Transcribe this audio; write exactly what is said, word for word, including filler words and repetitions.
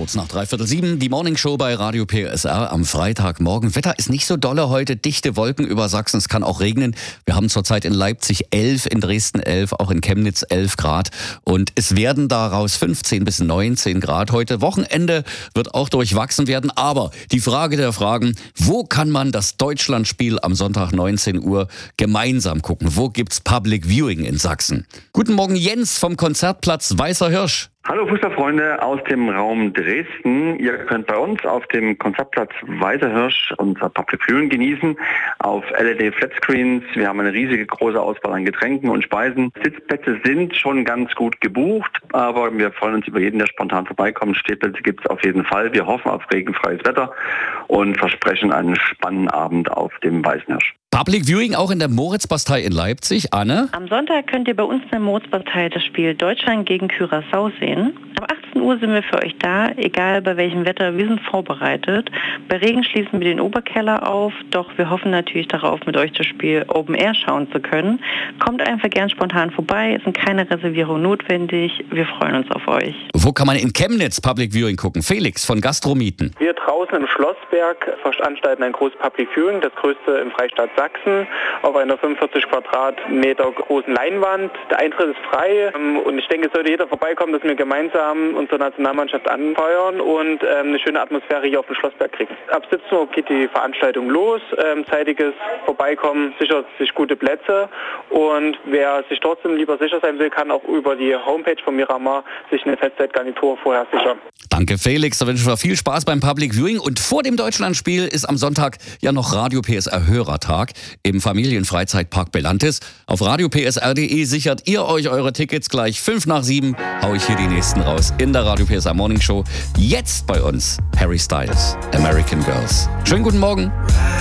Kurz nach dreiviertel sieben, die Morningshow bei Radio P S R am Freitagmorgen. Wetter ist nicht so dolle heute, dichte Wolken über Sachsen, es kann auch regnen. Wir haben zurzeit in Leipzig elf, in Dresden elf, auch in Chemnitz elf Grad. Und es werden daraus fünfzehn bis neunzehn Grad heute. Wochenende wird auch durchwachsen werden. Aber die Frage der Fragen, wo kann man das Deutschlandspiel am Sonntag neunzehn Uhr gemeinsam gucken? Wo gibt's Public Viewing in Sachsen? Guten Morgen Jens vom Konzertplatz Weißer Hirsch. Hallo Fußballfreunde aus dem Raum Dresden. Ihr könnt bei uns auf dem Konzertplatz Weißer Hirsch unser Public Viewing genießen auf L E D Flatscreens. Wir haben eine riesige große Auswahl an Getränken und Speisen. Sitzplätze sind schon ganz gut gebucht, aber wir freuen uns über jeden, der spontan vorbeikommt. Stehplätze gibt es auf jeden Fall. Wir hoffen auf regenfreies Wetter und versprechen einen spannenden Abend auf dem Weißen Hirsch. Public Viewing auch in der Moritzbastei in Leipzig. Anne? Am Sonntag könnt ihr bei uns in der Moritzbastei das Spiel Deutschland gegen Curaçao sehen. Ab achtzehn Uhr sind wir für euch da, egal bei welchem Wetter, wir sind vorbereitet. Bei Regen schließen wir den Oberkeller auf, doch wir hoffen natürlich darauf, mit euch das Spiel Open Air schauen zu können. Kommt einfach gern spontan vorbei, es sind keine Reservierungen notwendig, wir freuen uns auf euch. Wo kann man in Chemnitz Public Viewing gucken? Felix von Gastromieten. Wir draußen im Schlossberg veranstalten ein großes Public Viewing, das größte im Freistaat Sachsen, auf einer fünfundvierzig Quadratmeter großen Leinwand. Der Eintritt ist frei und ich denke, es sollte jeder vorbeikommen, dass wir gemeinsam unsere Nationalmannschaft anfeuern und ähm, eine schöne Atmosphäre hier auf dem Schlossberg kriegen. Ab siebzehn Uhr geht die Veranstaltung los, ähm, zeitiges Vorbeikommen sichert sich gute Plätze und wer sich trotzdem lieber sicher sein will, kann auch über die Homepage von Miramar sich eine Festzeitgarnitur vorher sichern. Danke Felix, da wünschen wir viel Spaß beim Public Viewing und vor dem Deutschlandspiel ist am Sonntag ja noch Radio P S R Hörertag im Familienfreizeitpark Belantis. Auf radio p s r punkt d e sichert ihr euch eure Tickets gleich fünf nach sieben. Hau ich hier die nächsten raus in der Radio P S R Morning Show. Jetzt bei uns Harry Styles, American Girls. Schönen guten Morgen.